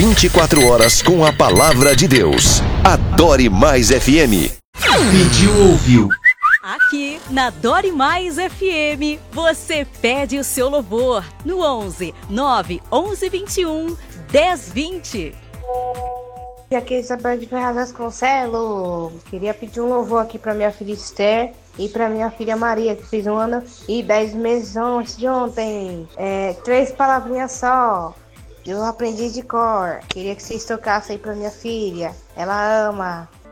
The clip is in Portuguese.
24 horas com a palavra de Deus. Adore Mais FM. Pediu, ouviu. Aqui na Adore Mais FM, você pede o seu louvor no 11 9 11 21 10 20. Aqui é Isabel de Ferraz Vasconcelos. Queria pedir um louvor aqui para minha filha Esther e para minha filha Maria, que fez 1 ano e 10 meses antes de ontem. 3 palavrinhas só. Eu aprendi de cor. Queria que vocês tocassem aí para minha filha. Ela ama.